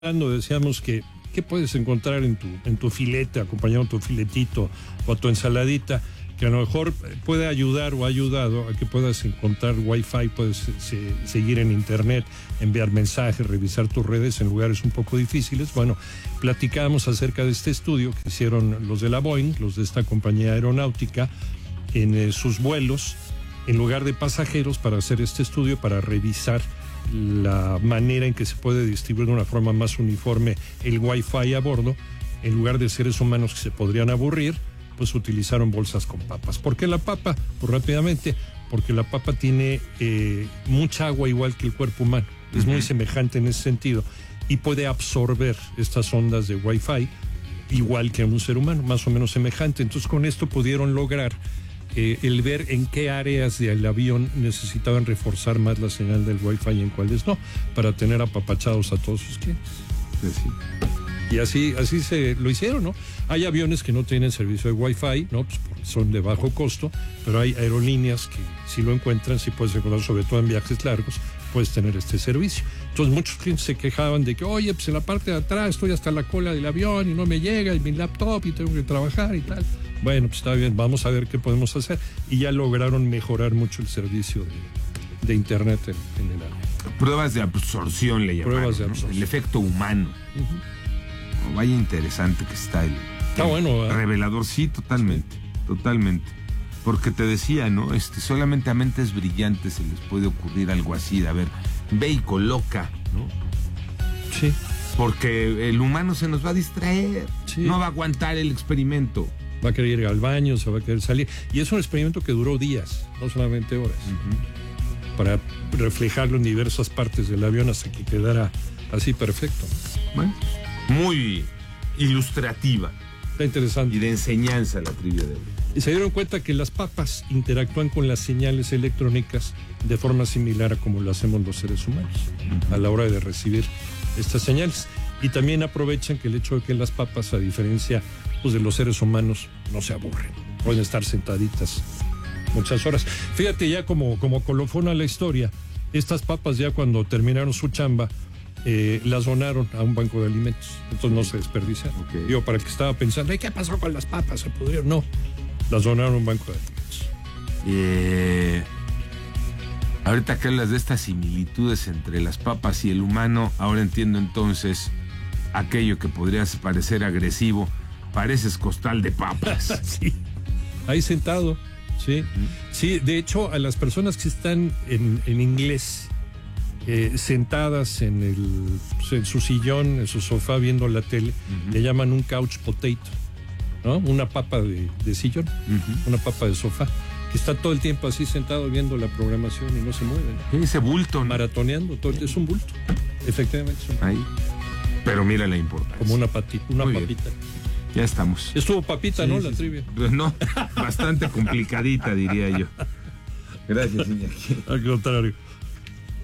Decíamos que ¿qué puedes encontrar en tu filete, acompañado de tu filetito o a tu ensaladita, que a lo mejor puede ayudar o ha ayudado a que puedas encontrar Wi-Fi, puedes seguir en internet, enviar mensajes, revisar tus redes en lugares un poco difíciles? Bueno, platicábamos acerca de este estudio que hicieron los de la Boeing, los de esta compañía aeronáutica, en sus vuelos, en lugar de pasajeros, para hacer este estudio, para revisar la manera en que se puede distribuir de una forma más uniforme el Wi-Fi a bordo. En lugar de seres humanos que se podrían aburrir, pues utilizaron bolsas con papas. ¿Por qué la papa? Pues rápidamente, porque la papa tiene mucha agua, igual que el cuerpo humano. Es muy semejante en ese sentido y puede absorber estas ondas de Wi-Fi igual que un ser humano, más o menos semejante. Entonces con esto pudieron lograr el ver en qué áreas del avión necesitaban reforzar más la señal del Wi-Fi y en cuáles no, para tener apapachados a todos sus clientes. Sí. Y así se lo hicieron, ¿no? Hay aviones que no tienen servicio de Wi-Fi, ¿no? Pues porque son de bajo costo, pero hay aerolíneas que si lo encuentran, si puedes encontrar, sobre todo en viajes largos, puedes tener este servicio. Entonces muchos clientes se quejaban de que, oye, pues en la parte de atrás estoy hasta la cola del avión y no me llega y mi laptop y tengo que trabajar y tal. Bueno, pues está bien, vamos a ver qué podemos hacer. Y ya lograron mejorar mucho el servicio de internet en el avión. Pruebas de absorción le llamaron. Pruebas de absorción. El efecto humano. Vaya interesante que está está bueno, ¿eh? Revelador, sí, totalmente. Porque te decía, ¿no? Solamente a mentes brillantes se les puede ocurrir algo así, de a ver, ve y coloca, ¿no? Sí. Porque el humano se nos va a distraer, sí. No va a aguantar el experimento. Va a querer ir al baño, se va a querer salir. Y es un experimento que duró días, no solamente horas, para reflejarlo en diversas partes del avión hasta que quedara así perfecto. Bueno, muy ilustrativa. Está interesante. Y de enseñanza la trivia de hoy. Y se dieron cuenta que las papas interactúan con las señales electrónicas de forma similar a como lo hacemos los seres humanos a la hora de recibir estas señales. Y también aprovechan que el hecho de que las papas, a diferencia pues, de los seres humanos, no se aburren. Pueden estar sentaditas muchas horas. Fíjate, ya como colofón a la historia, estas papas ya cuando terminaron su chamba, las donaron a un banco de alimentos. Entonces no se desperdician. Okay. Digo, para el que estaba pensando, ¿qué pasó con las papas? ¿Se pudieron? No, las donaron a un banco de alimentos. Ahorita que hablas de estas similitudes entre las papas y el humano, ahora entiendo entonces aquello que podría parecer agresivo. Pareces costal de papas. Sí, ahí sentado, sí. Sí, de hecho, a las personas que están en inglés, sentadas en su sillón, en su sofá viendo la tele, le llaman un couch potato, ¿no? Una papa de sillón, una papa de sofá, que está todo el tiempo así sentado viendo la programación y no se mueve, ¿no? Ese bulto, ¿no? Maratoneando, es un bulto, efectivamente. Es un bulto. Ahí. Pero mira la importancia. Como una papita. Ya estamos. Estuvo papita, sí, ¿no? Sí, la trivia. No, bastante complicadita, diría yo. Gracias, Iñaki. Al contrario.